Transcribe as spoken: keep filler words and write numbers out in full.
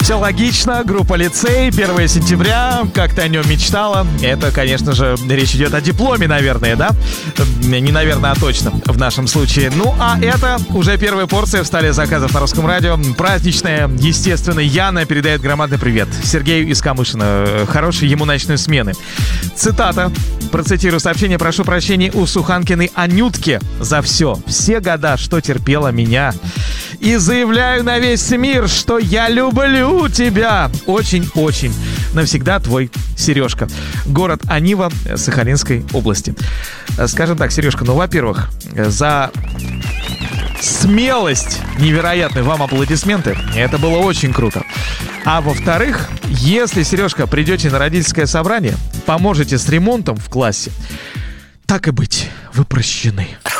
Все логично, группа «Лицей», первое сентября, как ты о нем мечтала. Это, конечно же, речь идет о дипломе, наверное, да? Не наверное, а точно в нашем случае. Ну, а это уже первая порция в столе заказов на Русском радио. Праздничная, естественно. Яна передает громадный привет Сергею из Камышина. Хорошей ему ночной смены. Цитата. Процитирую сообщение. Прошу прощения у Суханкиной Анютки за все. Все года, что терпела меня. И заявляю на весь мир, что я люблю тебя. Очень-очень. Навсегда твой Сережка. Город Анива Сахалинской области. Скажем так, Сережка, ну, во-первых, за смелость невероятную вам аплодисменты. Это было очень круто. А во-вторых, если, Сережка, придете на родительское собрание, поможете с ремонтом в классе, так и быть, вы прощены.